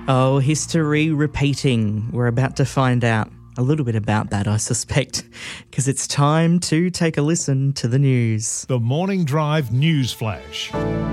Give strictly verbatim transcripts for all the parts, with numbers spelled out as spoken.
Oh, history repeating. We're about to find out a little bit about that, I suspect, because it's time to take a listen to the news. The Morning Drive News Flash.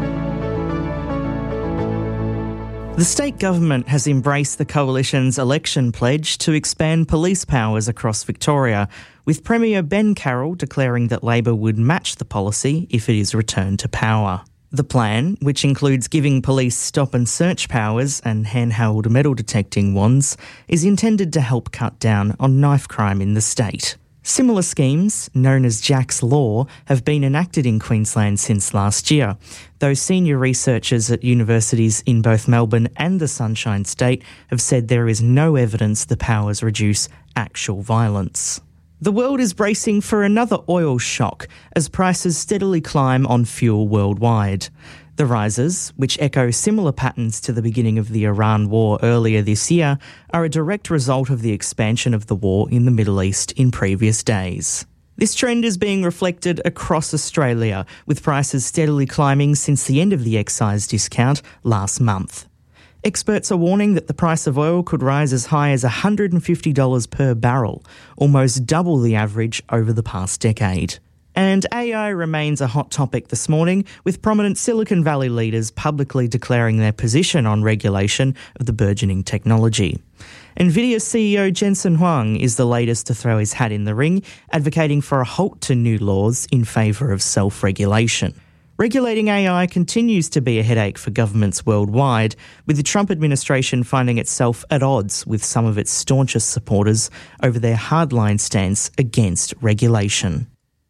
The state government has embraced the Coalition's election pledge to expand police powers across Victoria, with Premier Ben Carroll declaring that Labor would match the policy if it is returned to power. The plan, which includes giving police stop and search powers and handheld metal detecting wands, is intended to help cut down on knife crime in the state. Similar schemes, known as Jack's Law, have been enacted in Queensland since last year, though senior researchers at universities in both Melbourne and the Sunshine State have said there is no evidence the powers reduce actual violence. The world is bracing for another oil shock as prices steadily climb on fuel worldwide. The rises, which echo similar patterns to the beginning of the Iran war earlier this year, are a direct result of the expansion of the war in the Middle East in previous days. This trend is being reflected across Australia, with prices steadily climbing since the end of the excise discount last month. Experts are warning that the price of oil could rise as high as one hundred fifty dollars per barrel, almost double the average over the past decade. And A I remains a hot topic this morning, with prominent Silicon Valley leaders publicly declaring their position on regulation of the burgeoning technology. NVIDIA C E O Jensen Huang is the latest to throw his hat in the ring, advocating for a halt to new laws in favour of self-regulation. Regulating A I continues to be a headache for governments worldwide, with the Trump administration finding itself at odds with some of its staunchest supporters over their hardline stance against regulation.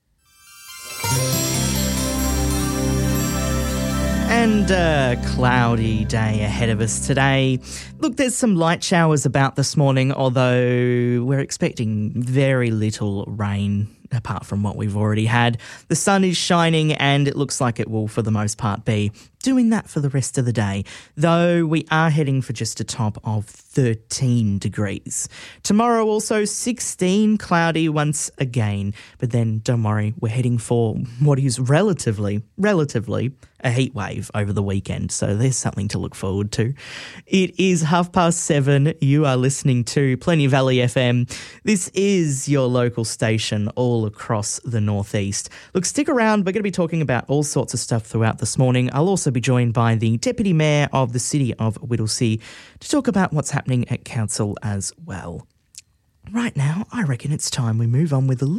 And a cloudy day ahead of us today. Look, there's some light showers about this morning, although we're expecting very little rain apart from what we've already had. The sun is shining and it looks like it will, for the most part, be doing that for the rest of the day, though we are heading for just a top of thirteen degrees. Tomorrow also sixteen, cloudy once again, but then don't worry, we're heading for what is relatively, relatively a heat wave over the weekend, so there's something to look forward to. It is half past seven. You are listening to Plenty Valley F M. This is your local station all across the northeast. Look, stick around. We're going to be talking about all sorts of stuff throughout this morning. I'll also be joined by the Deputy Mayor of the City of Whittlesea to talk about what's happening at Council as well. Right now, I reckon it's time we move on with a